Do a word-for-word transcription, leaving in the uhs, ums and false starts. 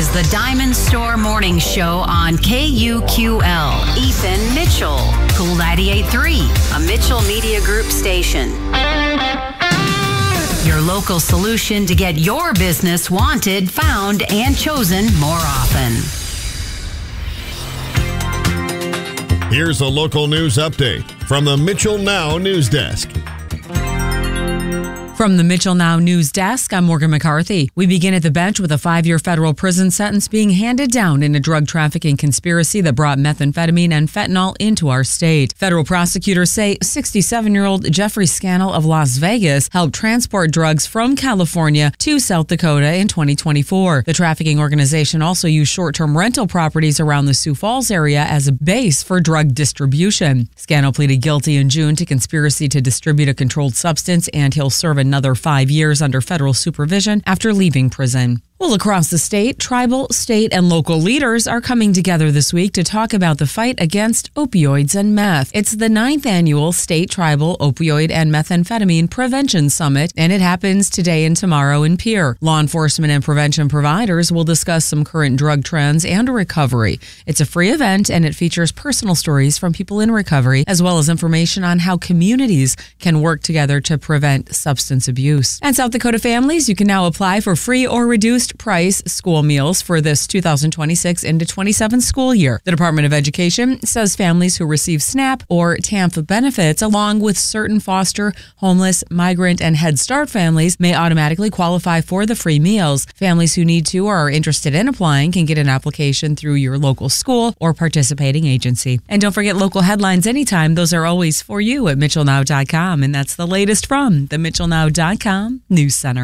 is the Diamond Store Morning Show on K U Q L. Ethan Mitchell, Cool ninety-eight point three, a Mitchell Media Group station. Your local solution to get your business wanted, found, and chosen more often. Here's a local news update from the Mitchell Now News Desk. From the Mitchell Now News Desk, I'm Morgan McCarthy. We begin at the bench with a five-year federal prison sentence being handed down in a drug trafficking conspiracy that brought methamphetamine and fentanyl into our state. Federal prosecutors say sixty-seven-year-old Jeffrey Scannell of Las Vegas helped transport drugs from California to South Dakota in twenty twenty-four. The trafficking organization also used short-term rental properties around the Sioux Falls area as a base for drug distribution. Scannell pleaded guilty in June to conspiracy to distribute a controlled substance, and he'll serve a another five years under federal supervision after leaving prison. Well, across the state, tribal, state, and local leaders are coming together this week to talk about the fight against opioids and meth. It's the ninth annual State Tribal Opioid and Methamphetamine Prevention Summit, and it happens today and tomorrow in Pierre. Law enforcement and prevention providers will discuss some current drug trends and recovery. It's a free event, and it features personal stories from people in recovery, as well as information on how communities can work together to prevent substance abuse. And South Dakota families, you can now apply for free or reduced price school meals for this two thousand twenty-six into twenty-seven school year. The Department of Education says families who receive SNAP or T A M F benefits, along with certain foster, homeless, migrant, and Head Start families, may automatically qualify for the free meals. Families who need to or are interested in applying can get an application through your local school or participating agency. And don't forget local headlines anytime. Those are always for you at Mitchell Now dot com. And that's the latest from the Mitchell Now dot com News Center.